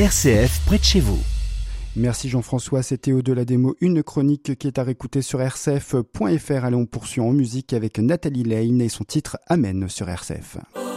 RCF près de chez vous. Merci Jean-François, c'était Au-delà des mots, une chronique qui est à réécouter sur rcf.fr. Allez, on poursuit en musique avec Nathalie Lane et son titre Amen sur RCF.